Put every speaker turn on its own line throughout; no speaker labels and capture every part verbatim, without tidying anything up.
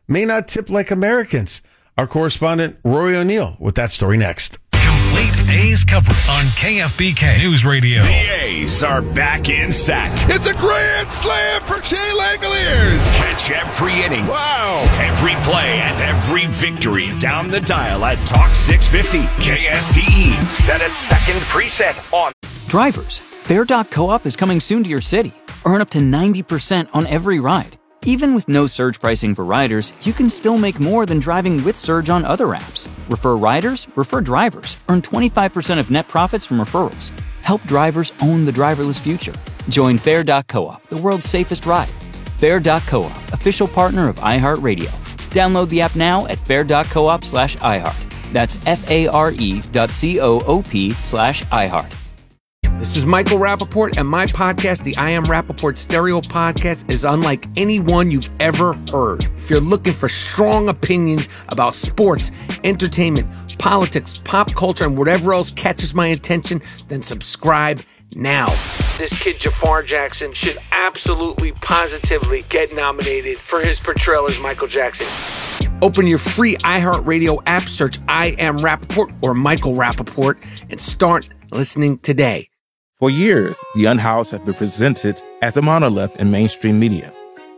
may not tip like Americans. Our correspondent, Rory O'Neill, with that story next.
Complete A's coverage on K F B K News Radio.
The A's are back in sack.
It's a grand slam for Shea Langoliers.
Catch every inning.
Wow.
Every play and every victory down the dial at Talk six fifty. K S T E. Set a second preset on.
Drivers, Fair dot co-op is coming soon to your city. Earn up to ninety percent on every ride. Even with no surge pricing for riders, you can still make more than driving with Surge on other apps. Refer riders, refer drivers. Earn twenty-five percent of net profits from referrals. Help drivers own the driverless future. Join Fair dot co-op, the world's safest ride. Fair dot co-op, official partner of iHeartRadio. Download the app now at fair dot coop slash iHeart. That's F-A-R-E dot C-O-O-P slash iHeart.
This is Michael Rappaport, and my podcast, the I Am Rappaport Stereo Podcast, is unlike any one you've ever heard. If you're looking for strong opinions about sports, entertainment, politics, pop culture, and whatever else catches my attention, then subscribe now. This kid, Jafar Jackson, should absolutely, positively get nominated for his portrayal as Michael Jackson. Open your free iHeartRadio app, search I Am Rappaport or Michael Rappaport, and start listening today.
For years, The Unhoused has been presented as a monolith in mainstream media.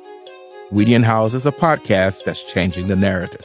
We The Unhoused is a podcast that's changing the narrative.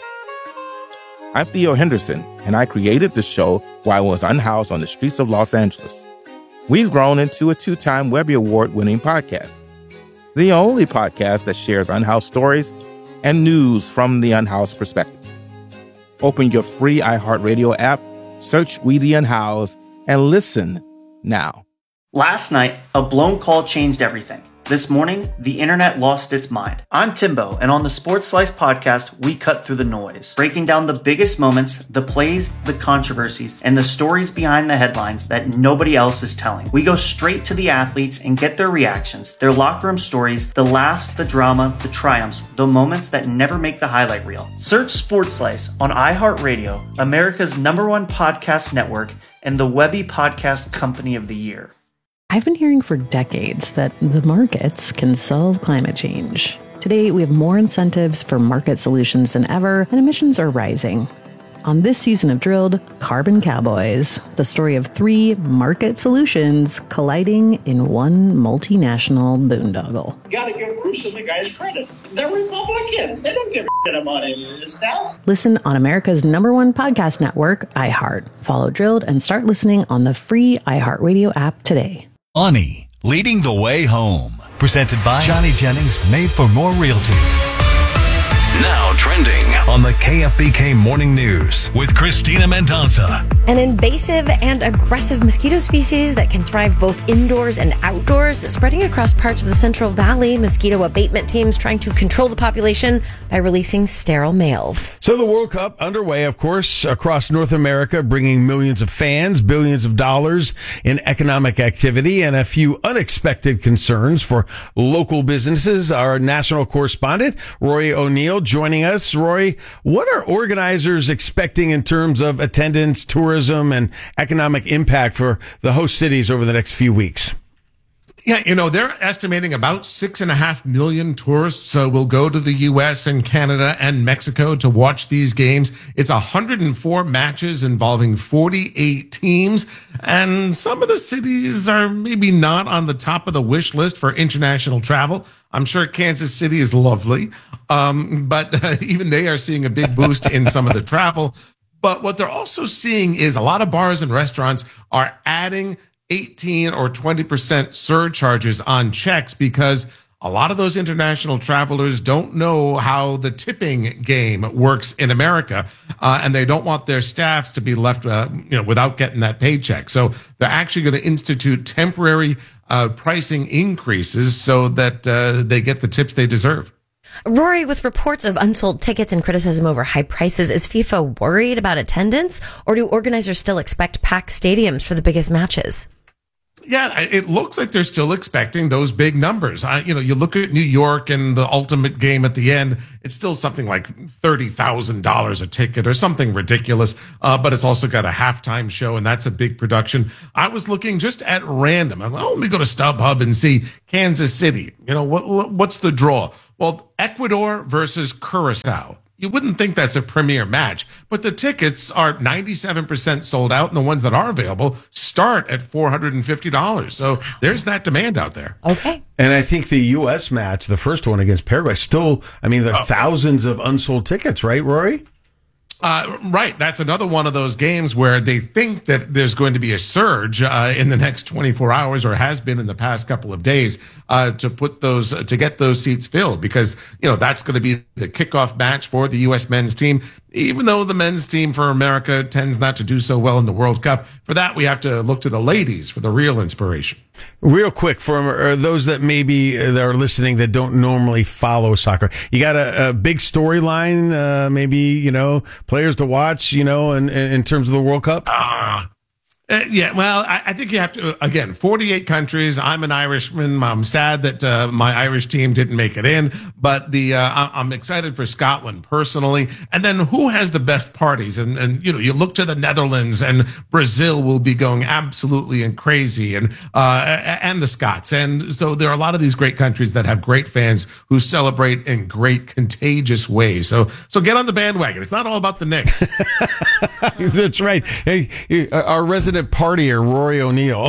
I'm Theo Henderson, and I created the show while I was unhoused on the streets of Los Angeles. We've grown into a two-time Webby Award-winning podcast, the only podcast that shares unhoused stories and news from the unhoused perspective. Open your free iHeartRadio app, search We The Unhoused, and listen now.
Last night, a blown call changed everything. This morning, the internet lost its mind. I'm Timbo, and on the Sports Slice podcast, we cut through the noise, breaking down the biggest moments, the plays, the controversies, and the stories behind the headlines that nobody else is telling. We go straight to the athletes and get their reactions, their locker room stories, the laughs, the drama, the triumphs, the moments that never make the highlight reel. Search Sports Slice on iHeartRadio, America's number one podcast network, and the Webby Podcast Company of the Year.
I've been hearing for decades that the markets can solve climate change. Today, we have more incentives for market solutions than ever, and emissions are rising. On this season of Drilled, Carbon Cowboys, the story of three market solutions colliding in one multinational boondoggle.
You gotta give Bruce and the guys credit. They're Republicans. They don't give a shit about any of this stuff.
Listen on America's number one podcast network, iHeart. Follow Drilled and start listening on the free iHeartRadio app today.
Ani, leading the way home. Presented by Johnny Jennings, made for more realty. Now trending on the K F B K Morning News with Christina Mendonça.
An invasive and aggressive mosquito species that can thrive both indoors and outdoors, spreading across parts of the Central Valley. Mosquito abatement teams trying to control the population by releasing sterile males.
So the World Cup underway, of course, across North America, bringing millions of fans, billions of dollars in economic activity, and a few unexpected concerns for local businesses. Our national correspondent, Rory O'Neill, joining us. Rory, what are organizers expecting in terms of attendance, tourism, and economic impact for the host cities over the next few weeks?
Yeah, you know, they're estimating about six and a half million tourists uh, will go to the U S and Canada and Mexico to watch these games. It's one hundred four matches involving forty-eight teams. And some of the cities are maybe not on the top of the wish list for international travel. I'm sure Kansas City is lovely. Um, but uh, even they are seeing a big boost in some of the travel. But what they're also seeing is a lot of bars and restaurants are adding eighteen or twenty percent surcharges on checks because a lot of those international travelers don't know how the tipping game works in America, uh, and they don't want their staffs to be left, uh, you know, without getting that paycheck. So they're actually going to institute temporary uh, pricing increases so that uh, they get the tips they deserve.
Rory, with reports of unsold tickets and criticism over high prices, is FIFA worried about attendance, or do organizers still expect packed stadiums for the biggest matches?
Yeah, it looks like they're still expecting those big numbers. I, you know, you look at New York and the ultimate game at the end, it's still something like thirty thousand dollars a ticket or something ridiculous. Uh, but it's also got a halftime show, and that's a big production. I was looking just at random. I'm like, oh, let me go to StubHub and see Kansas City. You know, what, what's the draw? Well, Ecuador versus Curacao. You wouldn't think that's a premier match, but the tickets are ninety-seven percent sold out, and the ones that are available start at four hundred fifty dollars. So there's that demand out there.
Okay.
And I think the U S match, the first one against Paraguay, still, I mean, there are thousands of unsold tickets, right, Rory?
Uh, right. That's another one of those games where they think that there's going to be a surge uh, in the next twenty-four hours, or has been in the past couple of days, uh, to put those uh, to get those seats filled, because you know that's going to be the kickoff match for the U S men's team. Even though the men's team for America tends not to do so well in the World Cup, for that we have to look to the ladies for the real inspiration.
Real quick, for those that maybe that are listening that don't normally follow soccer, you got a, a big storyline, uh, maybe, you know, players to watch, you know, in, in terms of the World Cup?
Uh, uh, yeah, well, I, I think you have to, again, forty-eight countries. I'm an Irishman. I'm sad that uh, my Irish team didn't make it in, but the uh, I'm excited for Scotland personally. And then who has the best parties? And, and you know, you look to the Netherlands, and Brazil will be going absolutely and crazy, and uh, and the Scots. And so there are a lot of these great countries that have great fans who celebrate in great contagious ways. So so get on the bandwagon. It's not all about the Knicks.
That's right. Hey, our resident partier, Rory O'Neill.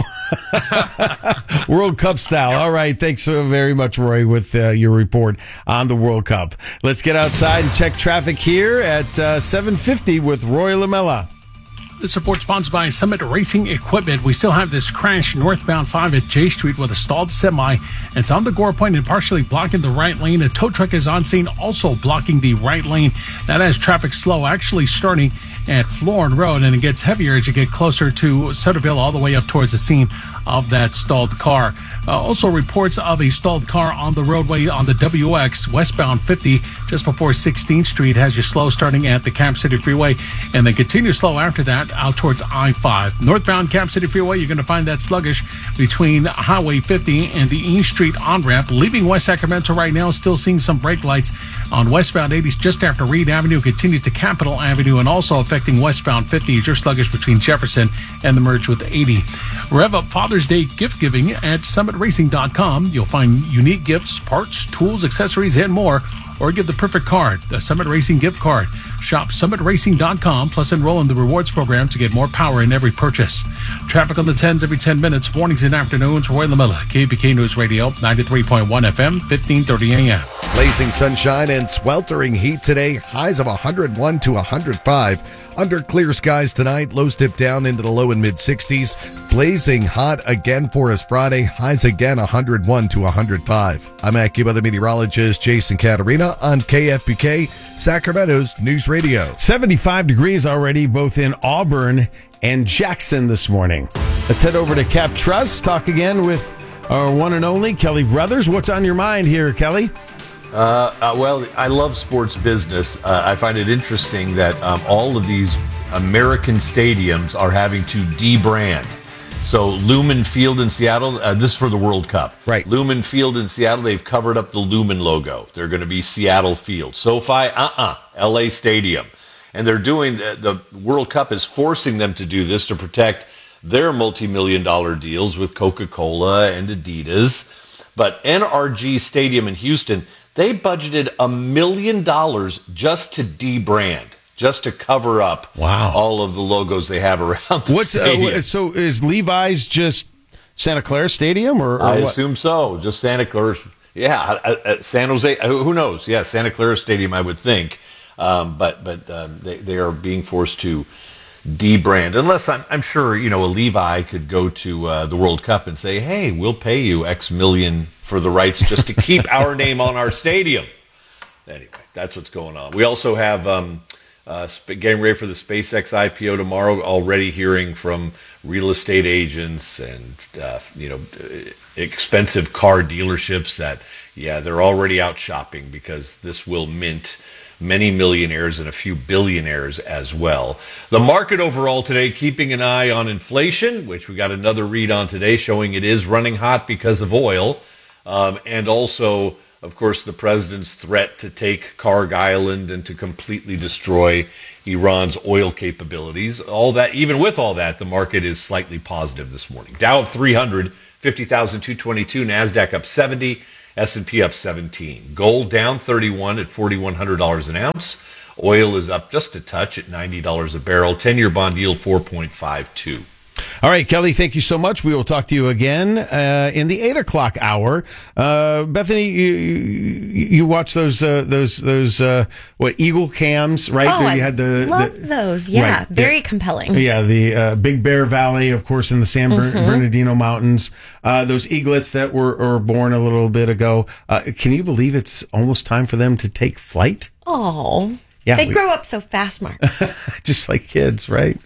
World Cup style. All right. Thanks so very much, Rory, with uh, your report on the World Cup. Let's get outside and check traffic here at uh, seven fifty with Roy Lamella.
This report sponsored by Summit Racing Equipment. We still have this crash northbound five at J Street with a stalled semi. It's on the Gore Point and partially blocking the right lane. A tow truck is on scene, also blocking the right lane. That has traffic slow, actually starting at Florin Road, and it gets heavier as you get closer to Sutterville, all the way up towards the scene of that stalled car. Uh, also reports of a stalled car on the roadway on the W X westbound fifty just before sixteenth Street. Has you slow starting at the Cap City Freeway, and then continue slow after that out towards I five. Northbound Cap City Freeway, you're going to find that sluggish between Highway fifty and the East Street on-ramp. Leaving West Sacramento right now, still seeing some brake lights on westbound eighty just after Reed Avenue. Continues to Capitol Avenue, and also affecting westbound fifty as you're sluggish between Jefferson and the merge with eighty. Rev up Father's Day gift giving at summit racing dot com. You'll find unique gifts, parts, tools, accessories, and more. Or give the perfect card, the Summit Racing gift card. Shop summit racing dot com, plus enroll in the rewards program to get more power in every purchase. Traffic on the tens every ten minutes, mornings and afternoons. Roy Lamella, K B K News Radio, ninety-three point one F M, fifteen thirty A M.
Blazing sunshine and sweltering heat today. Highs of one hundred one to one hundred five. Under clear skies tonight, lows dip down into the low and mid sixties. Blazing hot again for us Friday. Highs again one hundred one to one hundred five. I'm AccuWeather meteorologist Jason Caterina on K F B K, Sacramento's News Radio.
seventy-five degrees already, both in Auburn and Jackson this morning. Let's head over to Cap Trust. Talk again with our one and only Kelly Brothers. What's on your mind here, Kelly?
Uh, uh, well, I love sports business. Uh, I find it interesting that um, all of these American stadiums are having to debrand. So Lumen Field in Seattle, uh, this is for the World Cup.
Right.
Lumen Field in Seattle, they've covered up the Lumen logo. They're going to be Seattle Field. SoFi, uh-uh, L A Stadium. And they're doing, the, the World Cup is forcing them to do this to protect their multi-million dollar deals with Coca-Cola and Adidas. But N R G Stadium in Houston, they budgeted a million dollars just to debrand, just to cover up
wow.
all of the logos they have around the
What's,
stadium.
Uh, so is Levi's just Santa Clara Stadium? or, or
I
what?
assume so. Just Santa Clara. Yeah, uh, uh, San Jose. Uh, who knows? Yeah, Santa Clara Stadium, I would think. Um, but but um, they, they are being forced to debrand. Unless I'm, I'm sure, you know, a Levi could go to uh, the World Cup and say, hey, we'll pay you X million for the rights just to keep our name on our stadium. Anyway, that's what's going on. We also have um, uh, sp- getting ready for the SpaceX I P O tomorrow, already hearing from real estate agents and, uh, you know, expensive car dealerships that, yeah, they're already out shopping because this will mint many millionaires and a few billionaires as well. The market overall today, keeping an eye on inflation, which we got another read on today showing it is running hot because of oil. Um, and also, of course, the president's threat to take Karg Island and to completely destroy Iran's oil capabilities. All that, even with all that, the market is slightly positive this morning. Dow up three hundred, fifty thousand two hundred twenty-two. NASDAQ up seventy. S and P up seventeen. Gold down thirty-one at forty-one hundred dollars an ounce. Oil is up just a touch at ninety dollars a barrel. ten-year bond yield four point five two.
All right, Kelly, thank you so much. We will talk to you again uh, in the eight o'clock hour. Uh, Bethany, you, you, you watch those uh, those those uh, what Eagle cams, right?
Oh,
you
I
had the,
love
the,
those. Yeah,
right,
very
the,
compelling.
Yeah, the uh, Big Bear Valley, of course, in the San mm-hmm. Bernardino Mountains. Uh, those eaglets that were, were born a little bit ago. Uh, can you believe it's almost time for them to take flight?
Oh.
Yeah,
they
we,
grow up so fast, Mark.
Just like kids, right?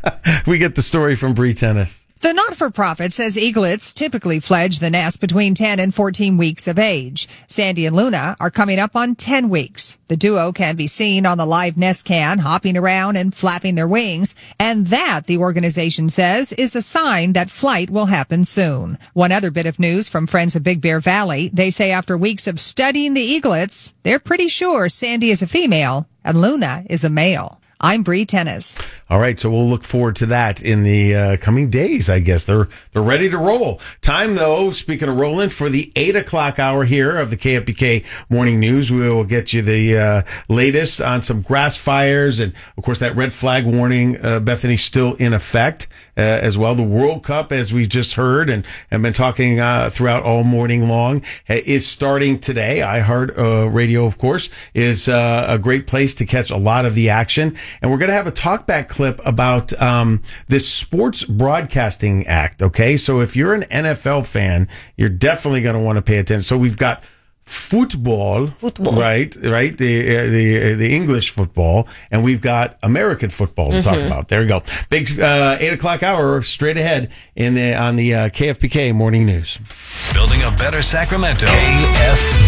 We get the story from Bree Tennis.
The not-for-profit says eaglets typically fledge the nest between ten and fourteen weeks of age. Sandy and Luna are coming up on ten weeks. The duo can be seen on the live nest can, hopping around and flapping their wings. And that, the organization says, is a sign that flight will happen soon. One other bit of news from Friends of Big Bear Valley. They say after weeks of studying the eaglets, they're pretty sure Sandy is a female and Luna is a male. I'm Bree Tennis.
All right, so we'll look forward to that in the uh, coming days, I guess. They're they're ready to roll. Time, though, speaking of rolling, for the eight o'clock hour here of the K F B K Morning News. We will get you the uh, latest on some grass fires. And, of course, that red flag warning, uh, Bethany, still in effect uh, as well. The World Cup, as we just heard and have been talking uh, throughout all morning long, is starting today. iHeart uh, Radio, of course, is uh, a great place to catch a lot of the action. And we're going to have a talkback clip about um, this Sports Broadcasting Act, okay? So if you're an N F L fan, you're definitely going to want to pay attention. So we've got football,
football,
right? Right, the uh, the uh, the English football, and we've got American football to mm-hmm. talk about. There you go. Big uh, eight o'clock hour straight ahead in the on the uh, K F B K Morning News.
Building a better Sacramento. K F B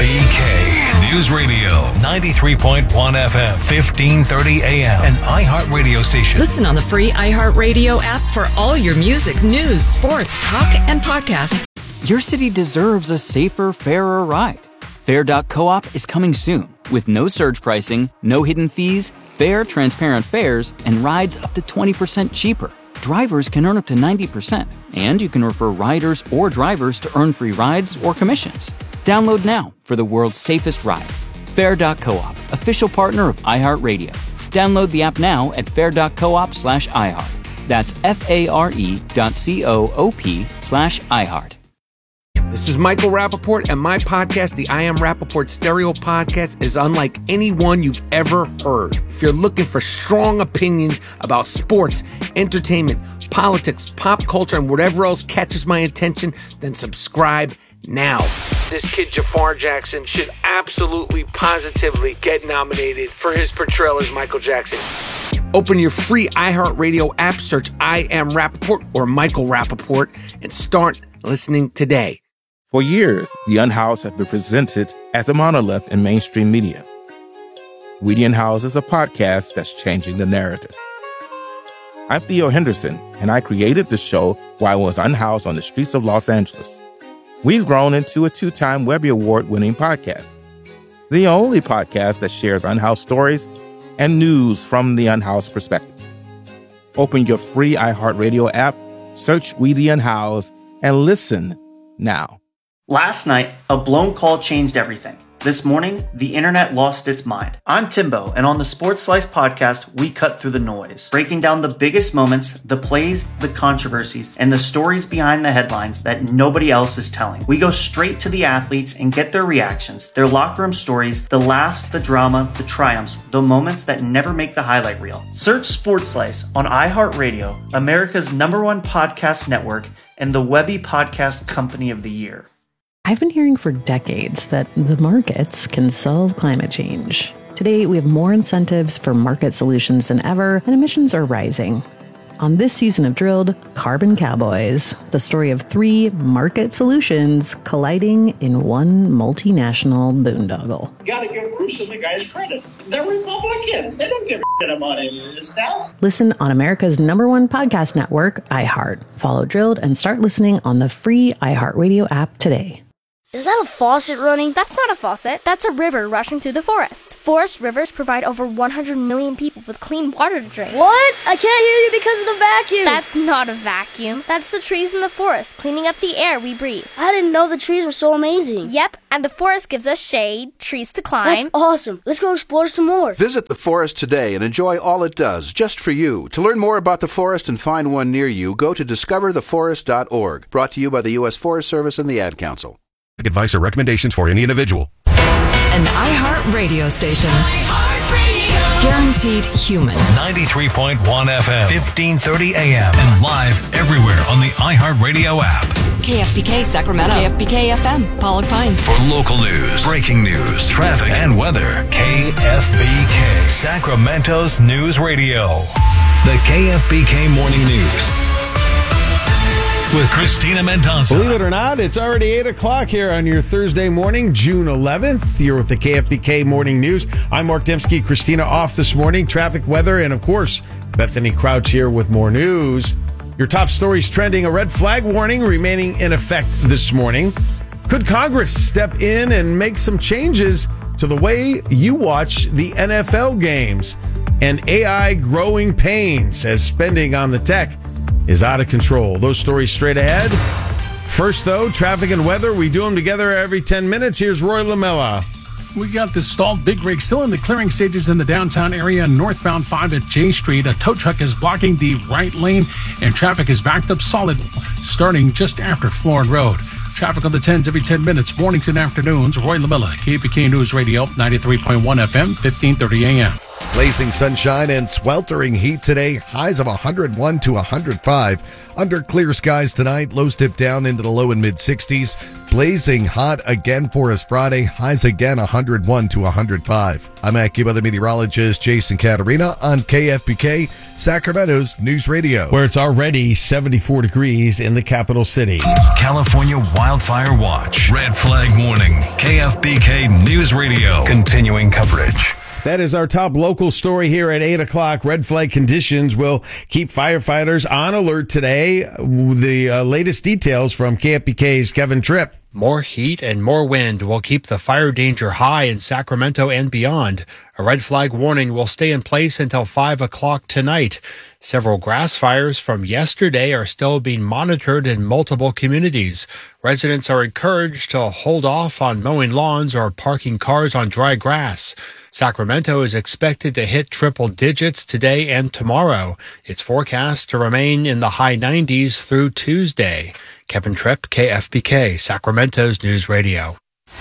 K News Radio, ninety-three point one F M, fifteen thirty A M, an iHeart radio station.
Listen on the free iHeart Radio app for all your music, news, sports, talk, and podcasts.
Your city deserves a safer, fairer ride. Fair dot coop is coming soon with no surge pricing, no hidden fees, fair, transparent fares, and rides up to twenty percent cheaper. Drivers can earn up to ninety percent, and you can refer riders or drivers to earn free rides or commissions. Download now for the world's safest ride. Fair dot coop, official partner of iHeartRadio. Download the app now at fair dot coop slash iHeart. That's F-A-R-E dot C-O-O-P slash iHeart.
This is Michael Rappaport, and my podcast, the I Am Rappaport Stereo Podcast, is unlike anyone you've ever heard. If you're looking for strong opinions about sports, entertainment, politics, pop culture, and whatever else catches my attention, then subscribe now. This kid Jafar Jackson should absolutely, positively get nominated for his portrayal as Michael Jackson. Open your free iHeartRadio app, search I Am Rappaport or Michael Rappaport, and start listening today.
For years, the Unhoused have been presented as a monolith in mainstream media. We the Unhoused is a podcast that's changing the narrative. I'm Theo Henderson, and I created the show while I was unhoused on the streets of Los Angeles. We've grown into a two-time Webby Award-winning podcast, the only podcast that shares unhoused stories and news from the unhoused perspective. Open your free iHeartRadio app, search We the Unhoused, and listen now.
Last night, a blown call changed everything. This morning, the internet lost its mind. I'm Timbo, and on the Sports Slice podcast, we cut through the noise, breaking down the biggest moments, the plays, the controversies, and the stories behind the headlines that nobody else is telling. We go straight to the athletes and get their reactions, their locker room stories, the laughs, the drama, the triumphs, the moments that never make the highlight reel. Search Sports Slice on iHeartRadio, America's number one podcast network, and the Webby Podcast Company of the Year.
I've been hearing for decades that the markets can solve climate change. Today, we have more incentives for market solutions than ever, and emissions are rising. On this season of Drilled, Carbon Cowboys, the story of three market solutions colliding in one multinational boondoggle.
You gotta give Bruce and the guys credit. They're Republicans. They don't give a shit about any of this stuff.
Listen on America's number one podcast network, iHeart. Follow Drilled and start listening on the free iHeartRadio app today.
Is that a faucet running? That's not a faucet. That's a river rushing through the forest. Forest rivers provide over one hundred million people with clean water to drink.
What? I can't hear you because of the vacuum.
That's not a vacuum. That's the trees in the forest cleaning up the air we breathe.
I didn't know the trees were so amazing.
Yep, and the forest gives us shade, trees to climb.
That's awesome. Let's go explore some more.
Visit the forest today and enjoy all it does, just for you. To learn more about the forest and find one near you, go to discover the forest dot org. Brought to you by the U S Forest Service and the Ad Council.
Advice or recommendations for any individual.
An iHeart radio station. iHeart Radio. Guaranteed human.
ninety-three point one F M, fifteen thirty A M, and live everywhere on the iHeart Radio app.
K F B K Sacramento. K F B K F M, Pollock Pines.
For local news, breaking news, traffic, and weather, K F B K, Sacramento's News Radio. The K F B K Morning News with Christina Mendonça.
Believe it or not, it's already eight o'clock here on your Thursday morning, June eleventh. You're with the K F B K Morning News. I'm Mark Dembski. Christina off this morning. Traffic, weather, and of course, Bethany Crouch here with more news. Your top stories trending: a red flag warning remaining in effect this morning. Could Congress step in and make some changes to the way you watch the N F L games? And A I growing pains as spending on the tech is out of control. Those stories straight ahead. First, though, traffic and weather. We do them together every ten minutes. Here's Roy Lamella.
We got this stalled big rig still in the clearing stages in the downtown area, northbound five at J Street. A tow truck is blocking the right lane, and traffic is backed up solid starting just after Florin Road. Traffic on the tens every ten minutes, mornings and afternoons. Roy Lamella, K F B K News Radio, ninety-three point one F M, fifteen thirty A M.
Blazing sunshine and sweltering heat today. Highs of one hundred one to one hundred five. Under clear skies tonight. Lows dip down into the low and mid sixties. Blazing hot again for us Friday. Highs again one hundred one to one hundred five. I'm AccuWeather meteorologist Jason Caterina on K F B K, Sacramento's News Radio.
Where it's already seventy-four degrees in the capital city.
California Wildfire Watch. Red flag warning. K F B K News Radio. Continuing coverage.
That is our top local story here at eight o'clock. Red flag conditions will keep firefighters on alert today. The uh, latest details from K F B K's Kevin Tripp.
More heat and more wind will keep the fire danger high in Sacramento and beyond. A red flag warning will stay in place until five o'clock tonight. Several grass fires from yesterday are still being monitored in multiple communities. Residents are encouraged to hold off on mowing lawns or parking cars on dry grass. Sacramento is expected to hit triple digits today and tomorrow. It's forecast to remain in the high nineties through Tuesday. Kevin Tripp, K F B K, Sacramento's News Radio.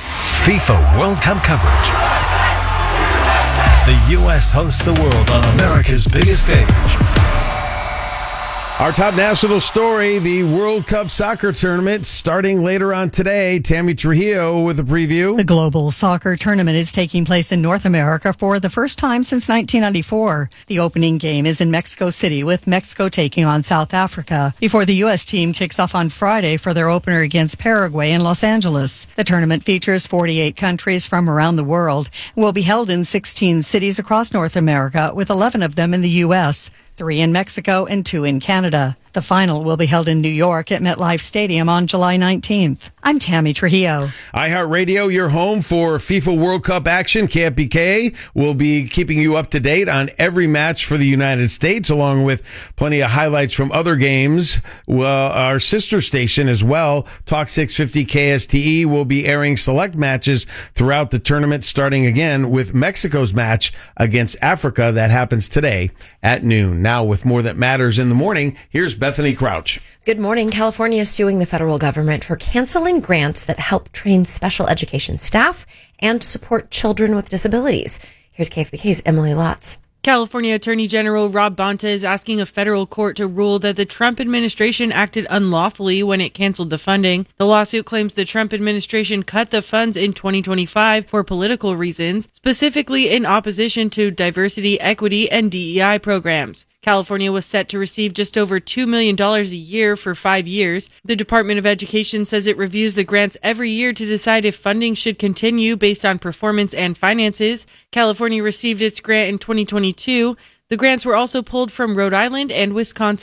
FIFA World Cup coverage. The U S hosts the world on America's biggest stage.
Our top national story, the World Cup soccer tournament starting later on today. Tammy Trujillo with a preview.
The global soccer tournament is taking place in North America for the first time since nineteen ninety-four. The opening game is in Mexico City, with Mexico taking on South Africa, before the U S team kicks off on Friday for their opener against Paraguay in Los Angeles. The tournament features forty-eight countries from around the world and will be held in sixteen cities across North America, with eleven of them in the U S, three in Mexico and two in Canada. The final will be held in New York at MetLife Stadium on July nineteenth. I'm Tammy Trujillo.
iHeartRadio, your home for FIFA World Cup action. K F B K will be keeping you up to date on every match for the United States, along with plenty of highlights from other games. Well, our sister station as well, Talk six fifty K S T E, will be airing select matches throughout the tournament, starting again with Mexico's match against Africa that happens today at noon. Now, with more that matters in the morning, here's Bethany Crouch.
Good morning. California is suing the federal government for canceling grants that help train special education staff and support children with disabilities. Here's K F B K's Emily Lotz.
California Attorney General Rob Bonta is asking a federal court to rule that the Trump administration acted unlawfully when it canceled the funding. The lawsuit claims the Trump administration cut the funds in twenty twenty-five for political reasons, specifically in opposition to diversity, equity, and D E I programs. California was set to receive just over two million dollars a year for five years. The Department of Education says it reviews the grants every year to decide if funding should continue based on performance and finances. California received its grant in twenty twenty-two. The grants were also pulled from Rhode Island and Wisconsin.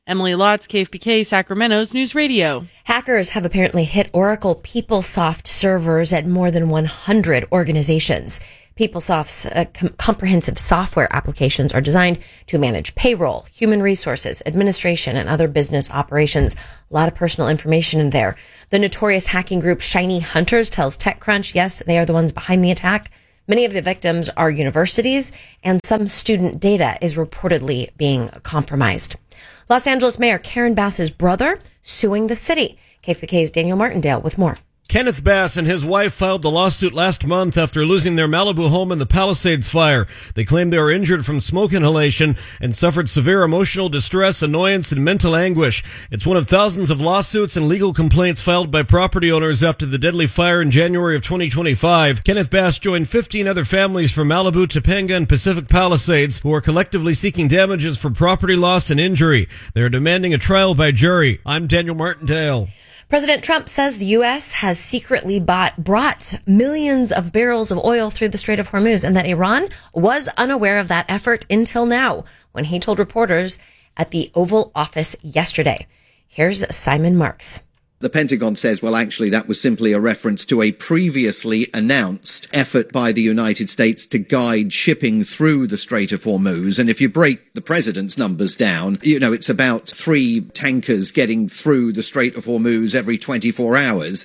Emily Lotz, K F B K, Sacramento's News Radio.
Hackers have apparently hit Oracle PeopleSoft servers at more than one hundred organizations. PeopleSoft's uh, com- comprehensive software applications are designed to manage payroll, human resources, administration, and other business operations. A lot of personal information in there. The notorious hacking group Shiny Hunters tells TechCrunch, yes, they are the ones behind the attack. Many of the victims are universities, and some student data is reportedly being compromised. Los Angeles Mayor Karen Bass's brother suing the city. K F B K's Daniel Martindale with more.
Kenneth Bass and his wife filed the lawsuit last month after losing their Malibu home in the Palisades fire. They claimed they were injured from smoke inhalation and suffered severe emotional distress, annoyance, and mental anguish. It's one of thousands of lawsuits and legal complaints filed by property owners after the deadly fire in January of twenty twenty-five. Kenneth Bass joined fifteen other families from Malibu, Topanga, and Pacific Palisades who are collectively seeking damages for property loss and injury. They are demanding a trial by jury. I'm Daniel Martindale.
President Trump says the U S has secretly bought, brought millions of barrels of oil through the Strait of Hormuz and that Iran was unaware of that effort until now, when he told reporters at the Oval Office yesterday. Here's Simon Marks.
The Pentagon says, well, actually, that was simply a reference to a previously announced effort by the United States to guide shipping through the Strait of Hormuz. And if you break the president's numbers down, you know, it's about three tankers getting through the Strait of Hormuz every twenty-four hours.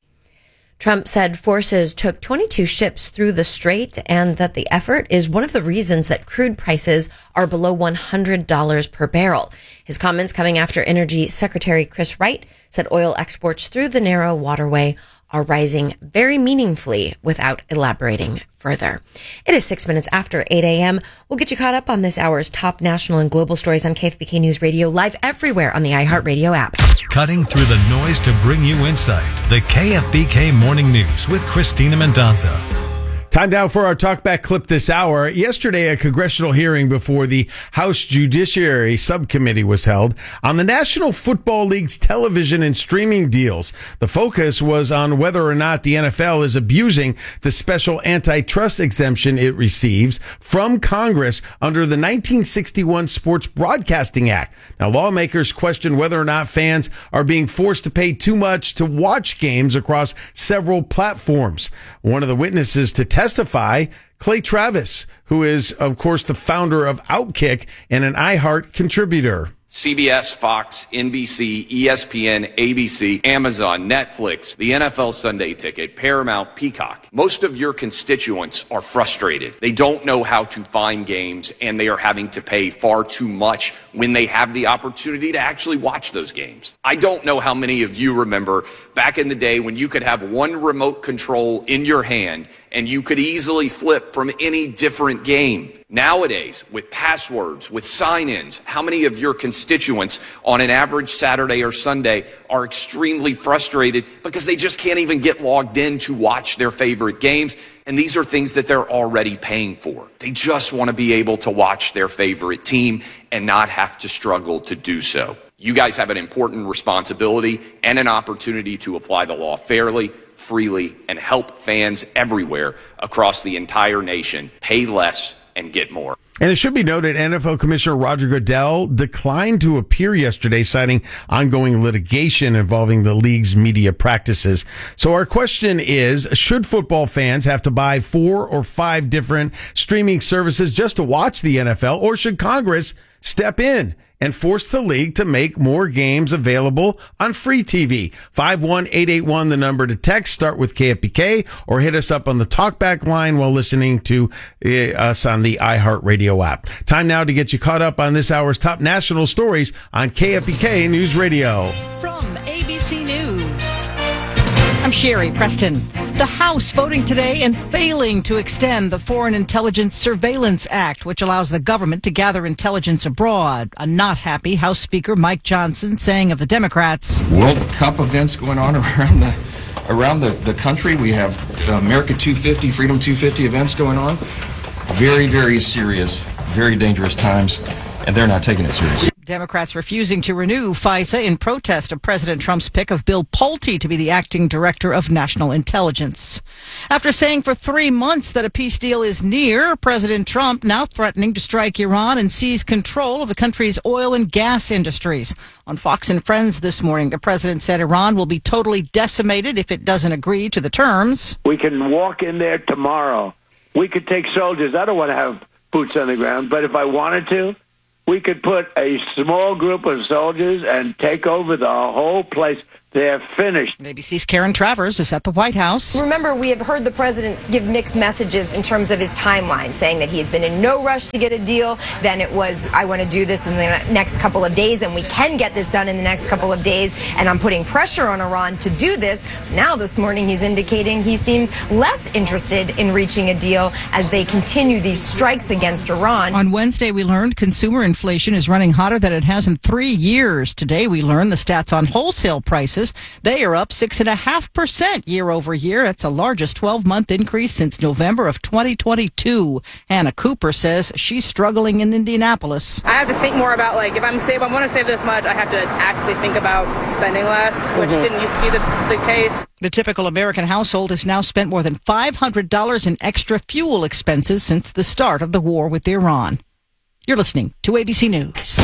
Trump said forces took twenty-two ships through the strait and that the effort is one of the reasons that crude prices are below one hundred dollars per barrel. His comments coming after Energy Secretary Chris Wright said oil exports through the narrow waterway are rising very meaningfully without elaborating further. It is six minutes after eight a.m. We'll get you caught up on this hour's top national and global stories on K F B K News Radio, live everywhere on the iHeartRadio app.
Cutting through the noise to bring you insight. The K F B K Morning News with Christina Mendonca.
Time now for our talkback clip this hour. Yesterday, a congressional hearing before the House Judiciary Subcommittee was held on the National Football League's television and streaming deals. The focus was on whether or not the N F L is abusing the special antitrust exemption it receives from Congress under the nineteen sixty-one Sports Broadcasting Act. Now, lawmakers question whether or not fans are being forced to pay too much to watch games across several platforms. One of the witnesses to testify, Clay Travis, who is, of course, the founder of Outkick and an iHeart contributor.
C B S, Fox, N B C, E S P N, A B C, Amazon, Netflix, the N F L Sunday Ticket, Paramount, Peacock. Most of your constituents are frustrated. They don't know how to find games, and they are having to pay far too much when they have the opportunity to actually watch those games. I don't know how many of you remember back in the day when you could have one remote control in your hand and you could easily flip from any different game. Nowadays, with passwords, with sign-ins, how many of your constituents on an average Saturday or Sunday are extremely frustrated because they just can't even get logged in to watch their favorite games? And these are things that they're already paying for. They just want to be able to watch their favorite team and not have to struggle to do so. You guys have an important responsibility and an opportunity to apply the law fairly, freely, and help fans everywhere across the entire nation pay less and get more.
And it should be noted, N F L Commissioner Roger Goodell declined to appear yesterday, citing ongoing litigation involving the league's media practices. So our question is, should football fans have to buy four or five different streaming services just to watch the N F L, or should Congress step in and force the league to make more games available on free T V? five one eight eight one, the number to text. Start with K F B K or hit us up on the talkback line while listening to uh, us on the iHeartRadio app. Time now to get you caught up on this hour's top national stories on K F B K News Radio.
From A B C News, I'm Sherry Preston. The House voting today and failing to extend the Foreign Intelligence Surveillance Act, which allows the government to gather intelligence abroad. A not happy House Speaker Mike Johnson saying of the Democrats,
World Cup events going on around the around the, the country. We have America two fifty, Freedom two fifty events going on. Very, very serious, very dangerous times, and they're not taking it seriously.
Democrats refusing to renew FISA in protest of President Trump's pick of Bill Pulte to be the acting director of national intelligence. After saying for three months that a peace deal is near, President Trump now threatening to strike Iran and seize control of the country's oil and gas industries. On Fox and Friends this morning, the president said Iran will be totally decimated if it doesn't agree to the terms.
We can walk in there tomorrow. We could take soldiers. I don't want to have boots on the ground, but if I wanted to, we could put a small group of soldiers and take over the whole place. They're finished.
A B C's Karen Travers is at the White House.
Remember, we have heard the president give mixed messages in terms of his timeline, saying that he has been in no rush to get a deal. Then it was, I want to do this in the next couple of days, and we can get this done in the next couple of days, and I'm putting pressure on Iran to do this. Now this morning he's indicating he seems less interested in reaching a deal as they continue these strikes against Iran.
On Wednesday, we learned consumer inflation is running hotter than it has in three years. Today, we learned the stats on wholesale prices. They are up six point five percent year over year. That's the largest twelve-month increase since November of twenty twenty-two. Hannah Cooper says she's struggling in Indianapolis.
I have to think more about, like, if I'm save, I want to save this much, I have to actively think about spending less, which mm-hmm. didn't used to be the, the case.
The typical American household has now spent more than five hundred dollars in extra fuel expenses since the start of the war with Iran. You're listening to A B C News.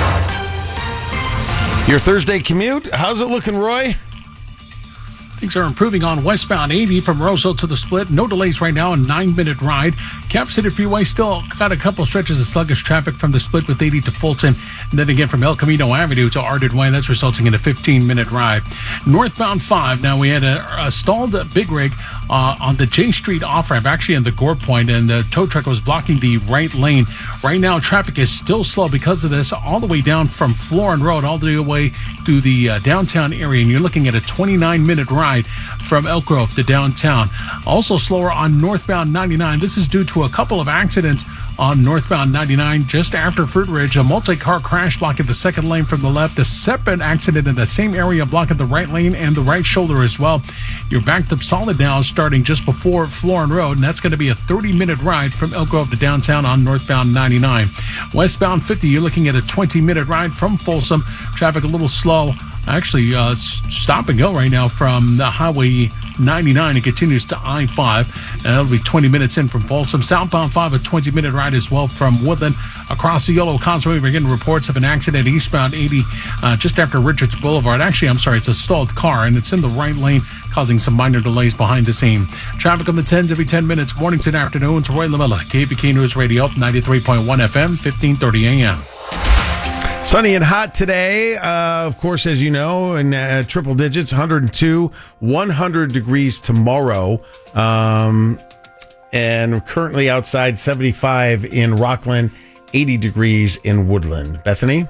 Your Thursday commute, how's it looking, Roy?
Things are improving on westbound eighty from Roseville to the Split. No delays right now, a nine-minute ride. Cap City Freeway still got a couple stretches of sluggish traffic from the Split with eighty to Fulton. And then again from El Camino Avenue to Ardent Way. That's resulting in a fifteen-minute ride. Northbound five, now we had a, a stalled big rig uh, on the J Street off-ramp, actually in the Gore Point, and the tow truck was blocking the right lane. Right now, traffic is still slow because of this, all the way down from Florin Road all the way to the uh, downtown area. And you're looking at a twenty-nine-minute ride from Elk Grove to downtown. Also slower on northbound ninety-nine. This is due to a couple of accidents on northbound ninety-nine just after Fruit Ridge. A multi-car crash blocking the second lane from the left. A separate accident in the same area blocking the right lane and the right shoulder as well. You're backed up solid now starting just before Florin Road, and that's going to be a thirty-minute ride from Elk Grove to downtown on northbound ninety-nine. Westbound fifty, you're looking at a twenty-minute ride from Folsom. Traffic a little slow. Actually, uh, stop and go right now from the Highway ninety-nine. It continues to I five. And that'll be twenty minutes in from Folsom. Southbound five, a twenty-minute ride as well from Woodland. Across the Yellow Causeway, we're getting reports of an accident eastbound eighty uh, just after Richards Boulevard. Actually, I'm sorry, it's a stalled car, and it's in the right lane, causing some minor delays behind the scene. Traffic on the tens every ten minutes, mornings and afternoons. Roy Lamella, K B K News Radio, ninety-three point one F M, fifteen thirty A M.
Sunny and hot today, uh, of course, as you know, in uh, triple digits, one hundred two, one hundred degrees tomorrow. Um, and currently outside seventy-five in Rockland, eighty degrees in Woodland. Bethany?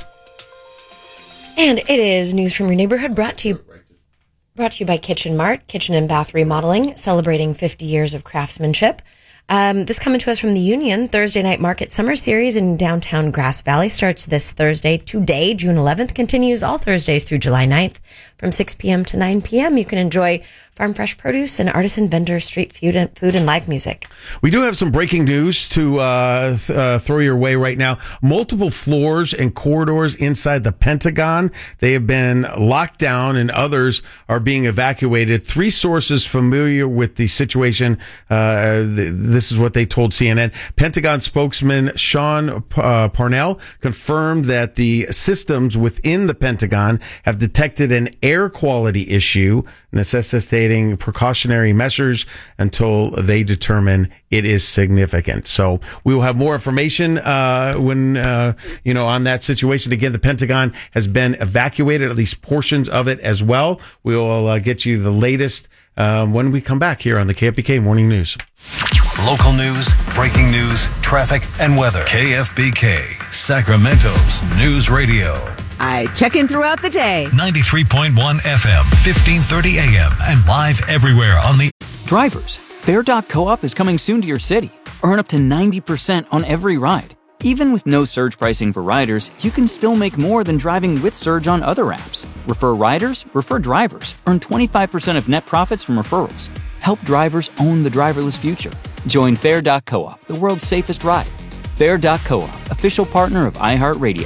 And it is News from Your Neighborhood brought to you brought to you by Kitchen Mart, Kitchen and Bath Remodeling, celebrating fifty years of craftsmanship. Um, this coming to us from the Union. Thursday Night Market Summer Series in downtown Grass Valley starts this Thursday. Today, June eleventh, continues all Thursdays through July ninth. From six p.m. to nine p.m., you can enjoy farm fresh produce and artisan vendors, street food and, food and live music.
We do have some breaking news to uh, th- uh, throw your way right now. Multiple floors and corridors inside the Pentagon, they have been locked down and others are being evacuated. Three sources familiar with the situation, uh, th- this is what they told C N N. Pentagon spokesman Sean uh, Parnell confirmed that the systems within the Pentagon have detected an air quality issue, necessitating precautionary measures until they determine it is significant. So we will have more information uh, when uh, you know on that situation. Again, the Pentagon has been evacuated, at least portions of it as well. We will uh, get you the latest um, when we come back here on the K F B K Morning News.
Local news, breaking news, traffic, and weather. K F B K, Sacramento's News Radio.
I check in throughout the day.
ninety-three point one F M, fifteen thirty A M, and live everywhere on the...
Drivers, Fare dot coop is coming soon to your city. Earn up to ninety percent on every ride. Even with no surge pricing for riders, you can still make more than driving with Surge on other apps. Refer riders, refer drivers. Earn twenty-five percent of net profits from referrals. Help drivers own the driverless future. Join Fare dot coop, the world's safest ride. Fare dot coop, official partner of iHeartRadio.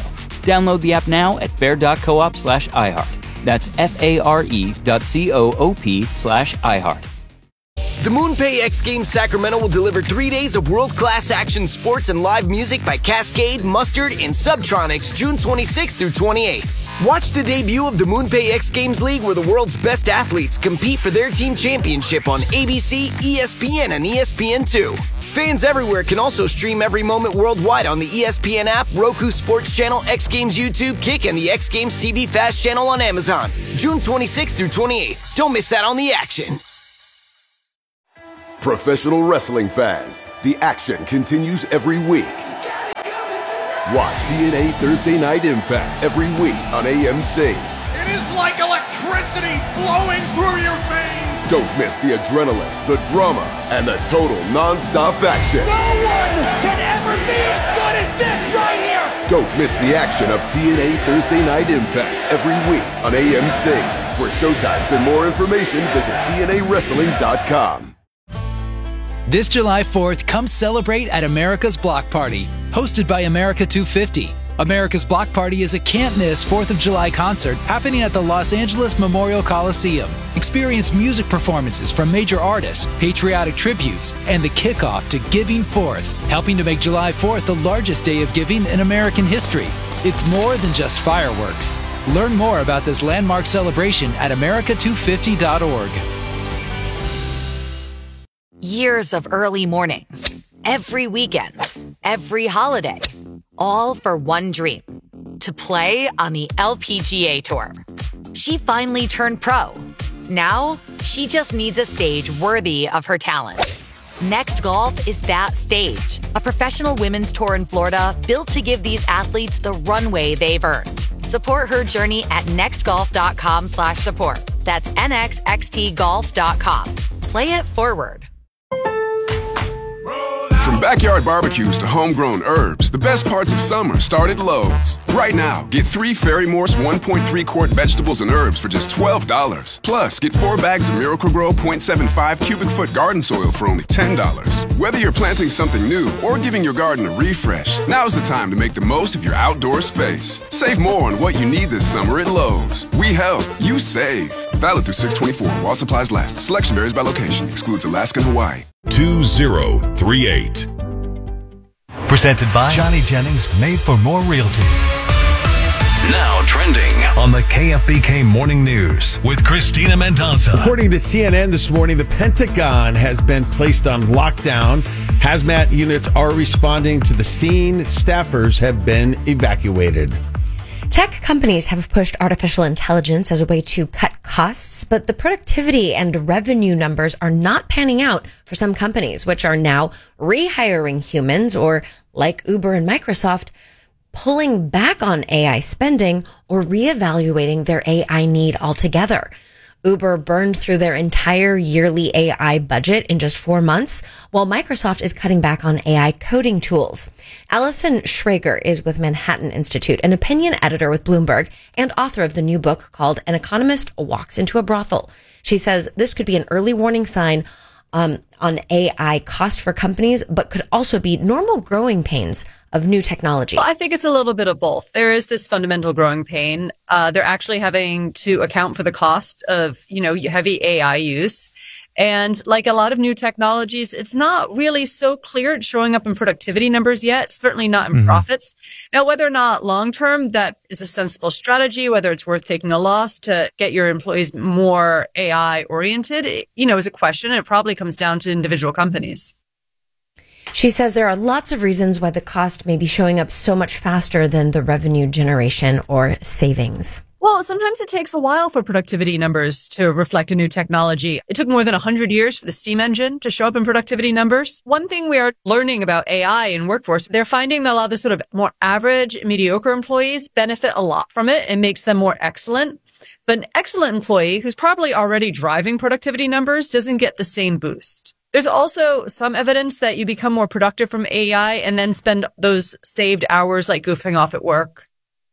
Download the app now at fair.coop slash iHeart. That's F-A-R-E dot C-O-O-P slash iHeart.
The MoonPay X Games Sacramento will deliver three days of world-class action sports and live music by Cascade, Mustard, and Subtronics June twenty-sixth through twenty-eighth. Watch the debut of the MoonPay X Games League where the world's best athletes compete for their team championship on A B C, E S P N, and E S P N two. Fans everywhere can also stream every moment worldwide on the E S P N app, Roku Sports Channel, X Games YouTube, Kick, and the X Games T V Fast Channel on Amazon. June twenty-sixth through twenty-eighth. Don't miss out on the action.
Professional wrestling fans, the action continues every week. Watch T N A Thursday Night Impact every week on A M C.
It is like electricity flowing through your veins.
Don't miss the adrenaline, the drama, and the total non-stop action.
No one can ever be as good as this right here.
Don't miss the action of T N A Thursday Night Impact every week on A M C. For showtimes and more information, visit T N A wrestling dot com.
This July fourth, come celebrate at America's Block Party, hosted by America two fifty. America's Block Party is a can't-miss fourth of July concert happening at the Los Angeles Memorial Coliseum. Experience music performances from major artists, patriotic tributes, and the kickoff to Giving Fourth, helping to make July fourth the largest day of giving in American history. It's more than just fireworks. Learn more about this landmark celebration at America two fifty dot org.
Years of early mornings, every weekend, every holiday, all for one dream, to play on the L P G A Tour. She finally turned pro. Now, she just needs a stage worthy of her talent. Next Golf is that stage, a professional women's tour in Florida built to give these athletes the runway they've earned. Support her journey at nextgolf.com slash support. That's N X X T golf dot com. Play it forward.
From backyard barbecues to homegrown herbs, the best parts of summer start at Lowe's. Right now, get three Ferry Morse one point three quart vegetables and herbs for just twelve dollars. Plus, get four bags of Miracle-Gro point seven five cubic foot garden soil for only ten dollars. Whether you're planting something new or giving your garden a refresh, now's the time to make the most of your outdoor space. Save more on what you need this summer at Lowe's. We help, you save. Valid through six twenty-four while supplies last. Selection varies by location. Excludes Alaska and Hawaii.
two zero three eight. Presented by Johnny Jennings, made for more realty. Now trending on the K F B K Morning News with Christina Mendonça.
According to C N N this morning, the Pentagon has been placed on lockdown. Hazmat units are responding to the scene. Staffers have been evacuated.
Tech companies have pushed artificial intelligence as a way to cut costs, but the productivity and revenue numbers are not panning out for some companies, which are now rehiring humans or, like Uber and Microsoft, pulling back on A I spending or reevaluating their A I need altogether. Uber burned through their entire yearly A I budget in just four months, while Microsoft is cutting back on A I coding tools. Allison Schrager is with Manhattan Institute, an opinion editor with Bloomberg, and author of the new book called An Economist Walks into a Brothel. She says this could be an early warning sign um, on A I cost for companies, but could also be normal growing pains of new technology.
Well, I think it's a little bit of both. There is this fundamental growing pain. Uh, they're actually having to account for the cost of, you know, heavy A I use. And like a lot of new technologies, it's not really so clear it's showing up in productivity numbers yet, certainly not in mm-hmm. profits. Now, whether or not long term that is a sensible strategy, whether it's worth taking a loss to get your employees more A I oriented, you know, is a question. And it probably comes down to individual companies.
She says there are lots of reasons why the cost may be showing up so much faster than the revenue generation or savings.
Well, sometimes it takes a while for productivity numbers to reflect a new technology. It took more than one hundred years for the steam engine to show up in productivity numbers. One thing we are learning about A I in workforce, they're finding that a lot of the sort of more average, mediocre employees benefit a lot from it. It makes them more excellent. But an excellent employee who's probably already driving productivity numbers doesn't get the same boost. There's also some evidence that you become more productive from A I and then spend those saved hours like goofing off at work.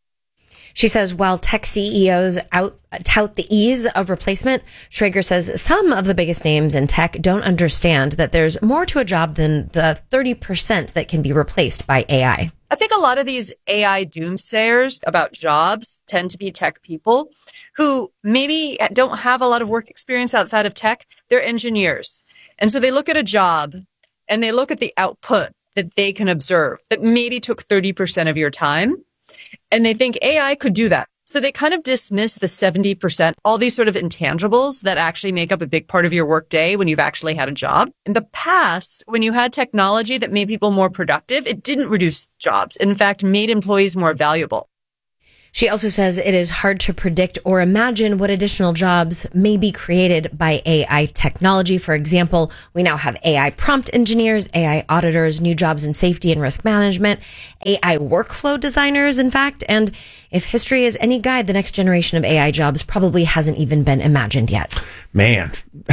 She says while tech C E Os out, tout the ease of replacement, Schrager says some of the biggest names in tech don't understand that there's more to a job than the thirty percent that can be replaced by A I.
I think a lot of these A I doomsayers about jobs tend to be tech people who maybe don't have a lot of work experience outside of tech. They're engineers. And so they look at a job and they look at the output that they can observe that maybe took thirty percent of your time. And they think A I could do that. So they kind of dismiss the seventy percent, all these sort of intangibles that actually make up a big part of your work day when you've actually had a job. In the past, when you had technology that made people more productive, it didn't reduce jobs. It, in fact, made employees more valuable.
She also says it is hard to predict or imagine what additional jobs may be created by A I technology. For example, we now have A I prompt engineers, A I auditors, new jobs in safety and risk management, A I workflow designers, in fact. And if history is any guide, the next generation of A I jobs probably hasn't even been imagined yet.
Man,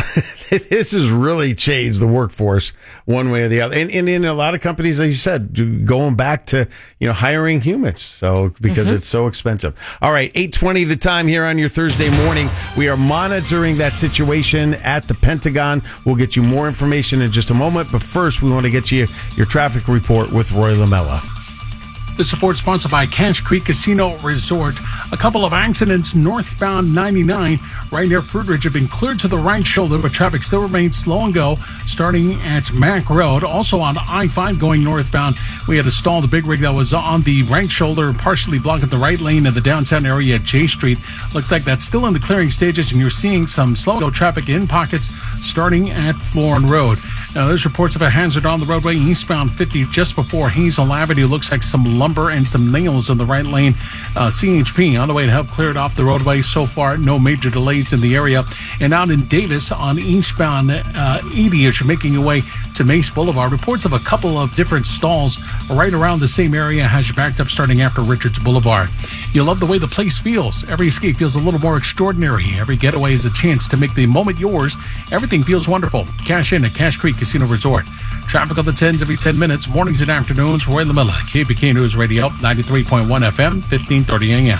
this has really changed the workforce one way or the other. And, and in a lot of companies, like you said, going back to, you know, hiring humans. So because mm-hmm. it's so expensive. All right, eight twenty the time here on your Thursday morning. We are monitoring that situation at the Pentagon. We'll get you more information in just a moment. But first, we want to get you your traffic report with Roy Lamella.
The support sponsored by Cache Creek Casino Resort. A couple of accidents northbound ninety-nine right near Fruit Ridge have been cleared to the right shoulder, but traffic still remains slow and go starting at Mack Road. Also on I five going northbound, we had to stall the big rig that was on the right shoulder, partially blocking the right lane in the downtown area at J Street. Looks like that's still in the clearing stages, and you're seeing some slow go traffic in pockets starting at Florin Road. Now, there's reports of a hazard on the roadway eastbound fifty just before Hazel Avenue. Looks like some lumber and some nails in the right lane. Uh, C H P on the way to help clear it off the roadway. So far, no major delays in the area. And out in Davis on eastbound uh, eighty as you're making your way to Mace Boulevard. Reports of a couple of different stalls right around the same area has you backed up starting after Richards Boulevard. You love the way the place feels. Every escape feels a little more extraordinary. Every getaway is a chance to make the moment yours. Everything feels wonderful. Cash in at Cache Creek Casino Resort. Traffic on the tens every ten minutes, mornings and afternoons. Roy Lamella, K P K News Radio, ninety-three point one F M, fifteen thirty A M.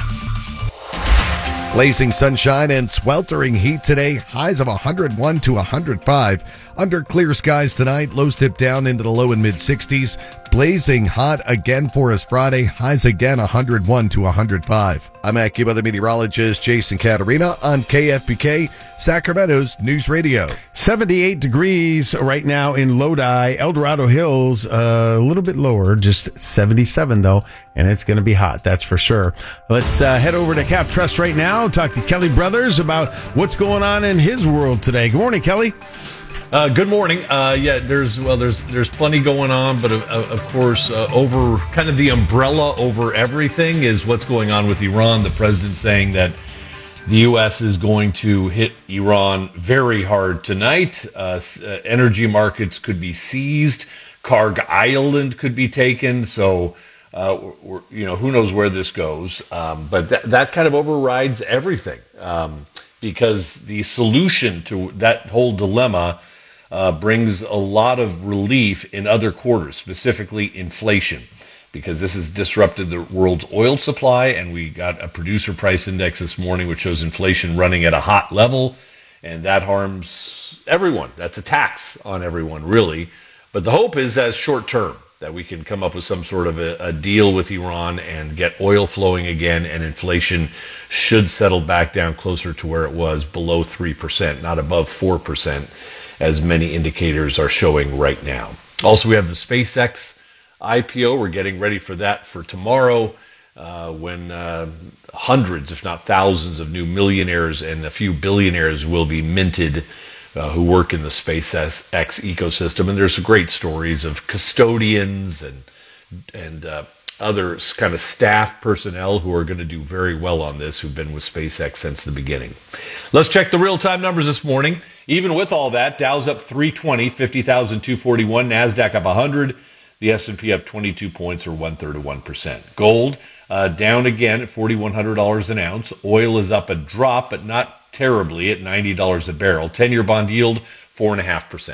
Blazing sunshine and sweltering heat today. Highs of one hundred one to one hundred five. Under clear skies tonight. Lows dip down into the low and mid sixties. Blazing hot again for us Friday. Highs again one hundred one to one hundred five. I'm AccuWeather meteorologist Jason Caterina on K F B K, Sacramento's News Radio.
seventy-eight degrees right now in Lodi. El Dorado Hills, uh, a little bit lower, just seventy-seven though, and it's going to be hot, that's for sure. Let's uh, head over to Cap Trust right now, talk to Kelly Brothers about what's going on in his world today. Good morning, Kelly.
Uh, good morning. Uh, yeah, there's well, there's there's plenty going on, but of, of course, uh, over kind of the umbrella over everything is what's going on with Iran. The president saying that the U S is going to hit Iran very hard tonight. Uh, uh, energy markets could be seized. Karg Island could be taken. So, uh, we're, you know, who knows where this goes? Um, but that that kind of overrides everything um, because the solution to that whole dilemma Uh, brings a lot of relief in other quarters, specifically inflation, because this has disrupted the world's oil supply, and we got a producer price index this morning which shows inflation running at a hot level, and that harms everyone. That's a tax on everyone, really. But the hope is as short term, that we can come up with some sort of a, a deal with Iran and get oil flowing again, and inflation should settle back down closer to where it was, below three percent, not above four percent. As many indicators are showing right now. Also, we have the SpaceX I P O. We're getting ready for that for tomorrow uh, when uh, hundreds, if not thousands, of new millionaires and a few billionaires will be minted uh, who work in the SpaceX ecosystem. And there's some great stories of custodians and, and uh, other kind of staff personnel who are going to do very well on this, who've been with SpaceX since the beginning. Let's check the real-time numbers this morning. Even with all that, Dow's up three twenty, fifty thousand two hundred forty-one. NASDAQ up one hundred. The S and P up twenty-two points, or one-third of one percent. Gold uh, down again at four thousand one hundred dollars an ounce. Oil is up a drop, but not terribly, at ninety dollars a barrel. ten-year bond yield, four point five percent.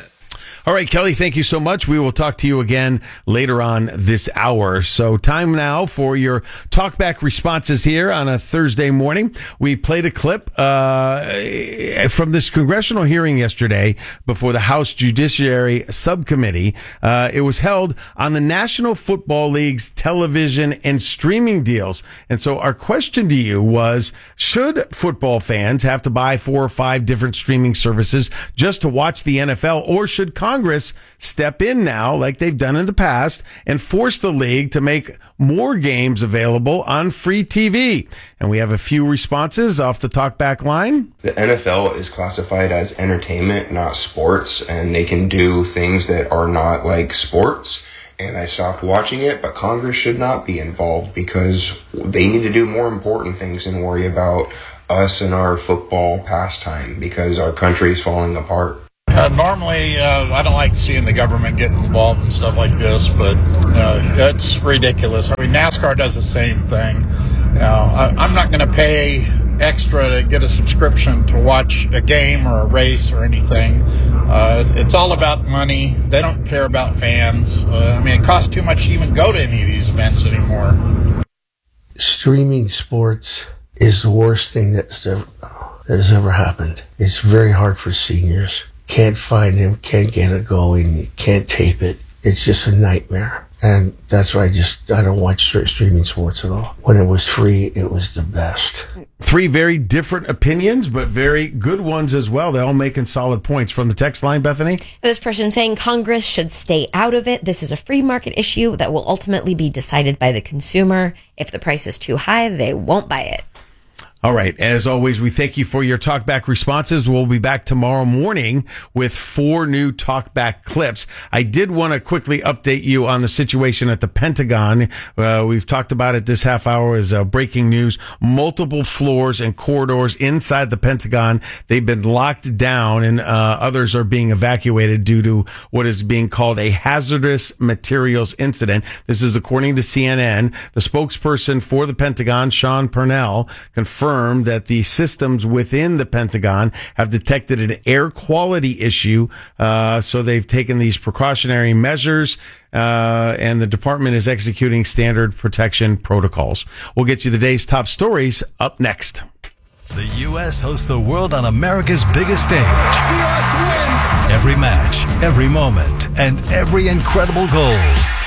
All right, Kelly, thank you so much. We will talk to you again later on this hour. So time now for your talkback responses here on a Thursday morning. We played a clip uh, from this congressional hearing yesterday before the House Judiciary Subcommittee. Uh, it was held on the National Football League's television and streaming deals. And so our question to you was, should football fans have to buy four or five different streaming services just to watch the N F L, or should Congress step in now, like they've done in the past, and force the league to make more games available on free T V? And we have a few responses off the talkback line.
The N F L is classified as entertainment, not sports, and they can do things that are not like sports. And I stopped watching it, but Congress should not be involved because they need to do more important things than worry about us and our football pastime because our country is falling apart.
Uh, normally, uh, I don't like seeing the government get involved in stuff like this, but uh, that's ridiculous. I mean, NASCAR does the same thing. Now, I, I'm not going to pay extra to get a subscription to watch a game or a race or anything. Uh, it's all about money. They don't care about fans. Uh, I mean, it costs too much to even go to any of these events anymore.
Streaming sports is the worst thing that's ever, that has ever happened. It's very hard for seniors. Can't find him, can't get it going, can't tape it. It's just a nightmare. And that's why I just, I don't watch streaming sports at all. When it was free, it was the best.
Three very different opinions, but very good ones as well. They're all making solid points. From the text line, Bethany?
This person saying Congress should stay out of it. This is a free market issue that will ultimately be decided by the consumer. If the price is too high, they won't buy it.
All right. As always, we thank you for your talkback responses. We'll be back tomorrow morning with four new talkback clips. I did want to quickly update you on the situation at the Pentagon. Uh, we've talked about it this half hour as uh, breaking news. Multiple floors and corridors inside the Pentagon, they've been locked down, and uh, others are being evacuated due to what is being called a hazardous materials incident. This is according to C N N. The spokesperson for the Pentagon, Sean Purnell, confirmed that the systems within the Pentagon have detected an air quality issue. Uh, so they've taken these precautionary measures, uh, and the department is executing standard protection protocols. We'll get you the day's top stories up next.
The U S hosts the world on America's biggest stage. The U S wins! Every match, every moment, and every incredible goal.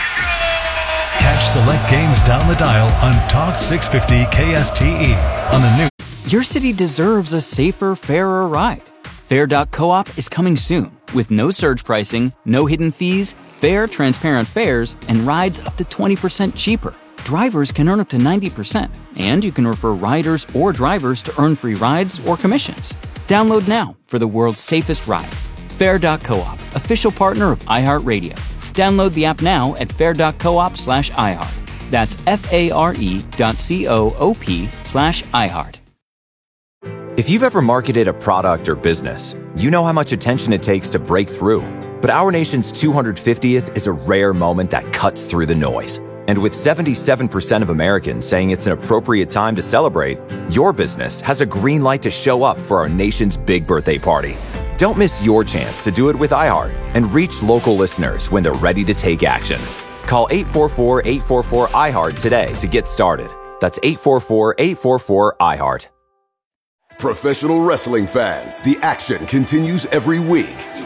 Catch select games down the dial on Talk six fifty K S T E on the new.
Your city deserves a safer, fairer ride. Fair dot coop is coming soon with no surge pricing, no hidden fees, fair, transparent fares, and rides up to twenty percent cheaper. Drivers can earn up to ninety percent, and you can refer riders or drivers to earn free rides or commissions. Download now for the world's safest ride. Fair dot coop, official partner of iHeartRadio. Download the app now at fair dot coop slash iHeart. That's F-A-R-E dot C-O-O-P slash iHeart.
If you've ever marketed a product or business, you know how much attention it takes to break through. But our nation's two hundred fiftieth is a rare moment that cuts through the noise. And with seventy-seven percent of Americans saying it's an appropriate time to celebrate, your business has a green light to show up for our nation's big birthday party. Don't miss your chance to do it with iHeart and reach local listeners when they're ready to take action. Call eight four four, eight four four, iHeart today to get started. That's eight four four, eight four four, iHeart.
Professional wrestling fans, the action continues every week.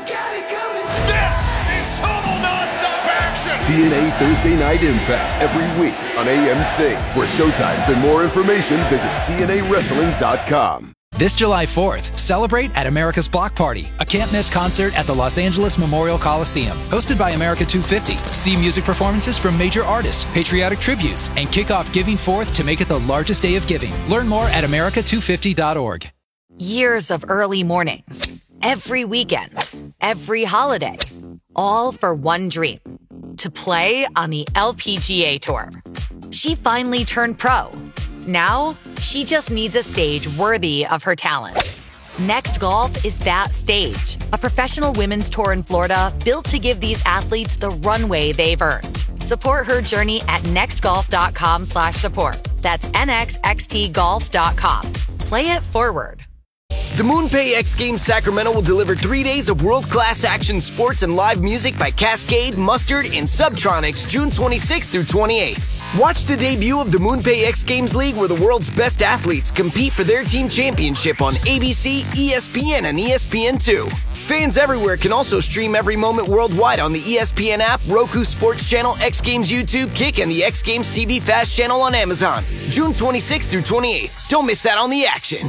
This is total nonstop action!
T N A Thursday Night Impact every week on A M C. For showtimes and more information, visit T N A wrestling dot com.
This July fourth, celebrate at America's Block Party, a can't-miss concert at the Los Angeles Memorial Coliseum. Hosted by America two fifty. See music performances from major artists, patriotic tributes, and kick off Giving Fourth to make it the largest day of giving. Learn more at America two fifty dot org.
Years of early mornings, every weekend, every holiday, all for one dream, to play on the L P G A Tour. She finally turned pro. Now, she just needs a stage worthy of her talent. Next Golf is that stage. A professional women's tour in Florida built to give these athletes the runway they've earned. Support her journey at nextgolf.com slash support. That's N X X T golf dot com. Play it forward.
The MoonPay X Games Sacramento will deliver three days of world-class action sports and live music by Cascade, Mustard, and Subtronics June twenty-sixth through twenty-eighth. Watch the debut of the MoonPay X Games League, where the world's best athletes compete for their team championship on A B C, E S P N, and E S P N two. Fans everywhere can also stream every moment worldwide on the E S P N app, Roku Sports Channel, X Games YouTube, Kick, and the X Games T V Fast Channel on Amazon. June twenty-sixth through twenty-eighth. Don't miss out on the action.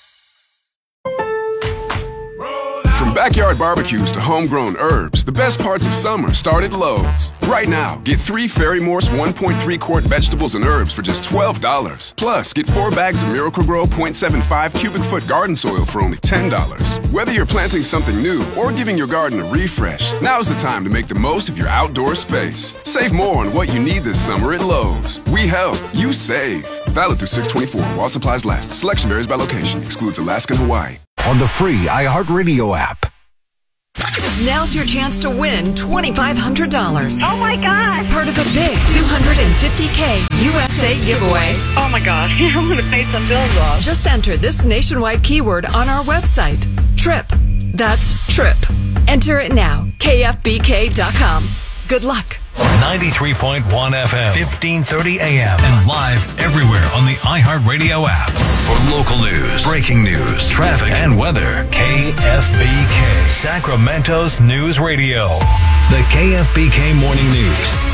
From backyard barbecues to homegrown herbs, the best parts of summer start at Lowe's. Right now, get three Ferry Morse one point three quart vegetables and herbs for just twelve dollars. Plus, get four bags of Miracle-Gro point seven five cubic foot garden soil for only ten dollars. Whether you're planting something new or giving your garden a refresh, now's the time to make the most of your outdoor space. Save more on what you need this summer at Lowe's. We help, you save. Valid through six twenty-four while supplies last. Selection varies by location. Excludes Alaska and Hawaii.
On the free iHeartRadio app.
Now's your chance to win twenty-five hundred dollars.
Oh my God!
Part of a big two hundred fifty K U S A giveaway.
Oh my gosh, I'm going to pay some bills off.
Just enter this nationwide keyword on our website, TRIP. That's TRIP. Enter it now, K F B K dot com. Good luck.
ninety-three point one F M, fifteen thirty A M, and live everywhere on the iHeartRadio app. For local news, breaking news, traffic, and weather, K F B K, Sacramento's News Radio. The K F B K Morning News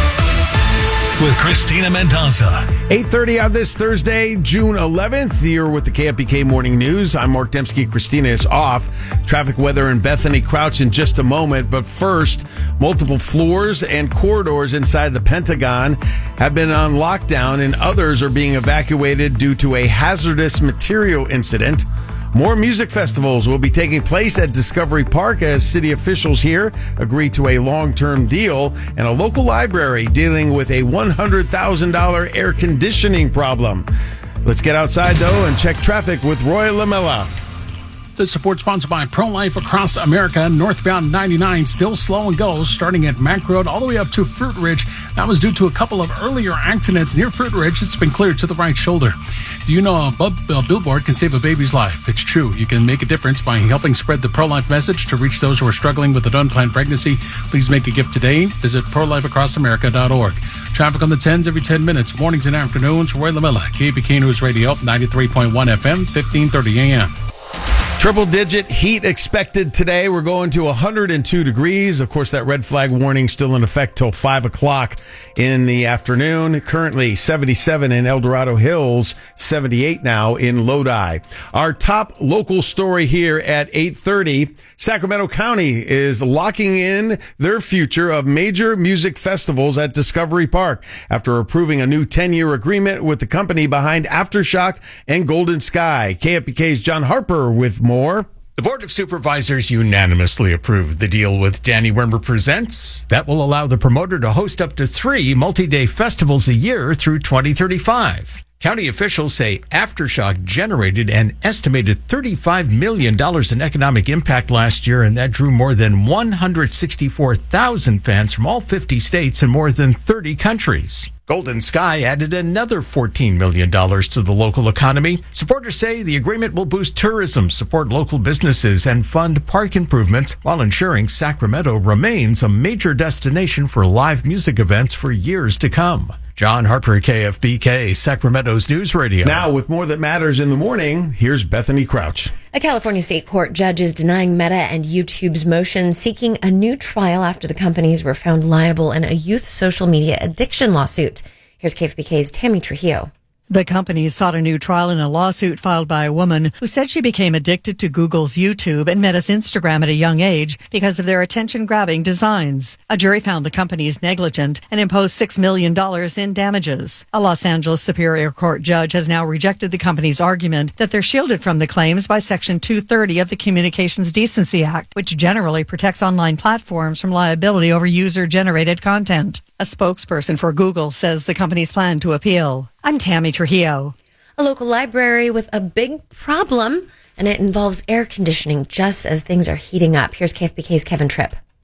with Christina Mendonça.
eight thirty on this Thursday, June eleventh. You're with the K F B K Morning News. I'm Mark Dembski. Christina is off. Traffic weather in Bethany Crouch in just a moment. But first, multiple floors and corridors inside the Pentagon have been on lockdown, and others are being evacuated due to a hazardous material incident. More music festivals will be taking place at Discovery Park as city officials here agree to a long-term deal, and a local library dealing with a one hundred thousand dollars air conditioning problem. Let's get outside, though, and check traffic with Roy Lamella.
The support sponsored by Pro-Life Across America. Northbound ninety-nine still slow and goes, starting at Mack Road all the way up to Fruit Ridge. That was due to a couple of earlier accidents near Fruit Ridge. It's been cleared to the right shoulder. Do you know a, bub, a billboard can save a baby's life? It's true. You can make a difference by helping spread the pro-life message to reach those who are struggling with an unplanned pregnancy. Please make a gift today. Visit pro life across america dot org. Traffic on the tens every ten minutes, mornings and afternoons. Roy Lamella, K B K News Radio, ninety-three point one F M, fifteen thirty A M.
Triple digit heat expected today. We're going to one hundred two degrees. Of course, that red flag warning still in effect till five o'clock in the afternoon. Currently seventy-seven in El Dorado Hills, seventy-eight now in Lodi. Our top local story here at eight thirty. Sacramento County is locking in their future of major music festivals at Discovery Park after approving a new ten-year agreement with the company behind Aftershock and Golden Sky. K F B K's John Harper with more. More.
The Board of Supervisors unanimously approved the deal with Danny Wimmer Presents. That will allow the promoter to host up to three multi-day festivals a year through twenty thirty-five. County officials say Aftershock generated an estimated thirty-five million dollars in economic impact last year, and that drew more than one hundred sixty-four thousand fans from all fifty states and more than thirty countries. Golden Sky added another fourteen million dollars to the local economy. Supporters say the agreement will boost tourism, support local businesses, and fund park improvements while ensuring Sacramento remains a major destination for live music events for years to come. John Harper, K F B K, Sacramento's News Radio.
Now, with more that matters in the morning, here's Bethany Crouch.
A California state court judge is denying Meta and YouTube's motion seeking a new trial after the companies were found liable in a youth social media addiction lawsuit. Here's K F B K's Tammy Trujillo.
The companies sought a new trial in a lawsuit filed by a woman who said she became addicted to Google's YouTube and Meta's Instagram at a young age because of their attention-grabbing designs. A jury found the companies negligent and imposed six million dollars in damages. A Los Angeles Superior Court judge has now rejected the company's argument that they're shielded from the claims by Section two thirty of the Communications Decency Act, which generally protects online platforms from liability over user-generated content. A spokesperson for Google says the companies plan to appeal. I'm Tammy Trujillo.
A local library with a big problem, and it involves air conditioning just as things are heating up. Here's K F B K's Kevin Tripp.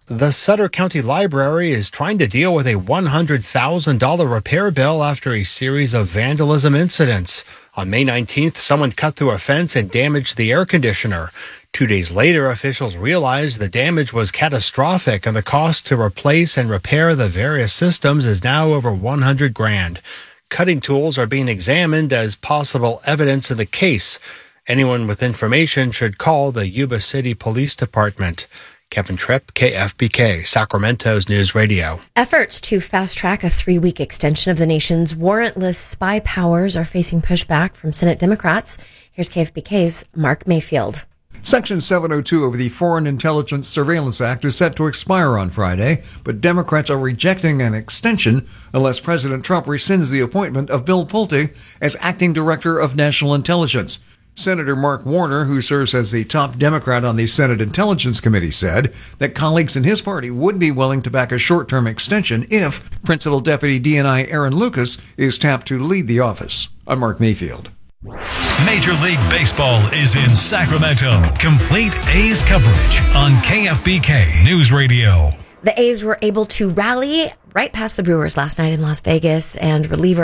The Sutter County Library is trying to deal with a one hundred thousand dollars repair bill after a series of vandalism incidents. On May nineteenth, someone cut through a fence and damaged the air conditioner. Two days later, officials realized the damage was catastrophic and the cost to replace and repair the various systems is now over one hundred grand. Cutting tools are being examined as possible evidence in the case. Anyone with information should call the Yuba City Police Department. Kevin Tripp, K F B K, Sacramento's News Radio.
Efforts to fast-track a three-week extension of the nation's warrantless spy powers are facing pushback from Senate Democrats. Here's K F B K's Mark Mayfield.
Section seven oh two of the Foreign Intelligence Surveillance Act is set to expire on Friday, but Democrats are rejecting an extension unless President Trump rescinds the appointment of Bill Pulte as acting director of national intelligence. Senator Mark Warner, who serves as the top Democrat on the Senate Intelligence Committee, said that colleagues in his party would be willing to back a short-term extension if Principal Deputy D N I Aaron Lucas is tapped to lead the office. I'm Mark Mayfield.
Major League Baseball is in Sacramento. Complete A's coverage on K F B K News Radio.
The A's were able to rally right past the Brewers last night in Las Vegas, and reliever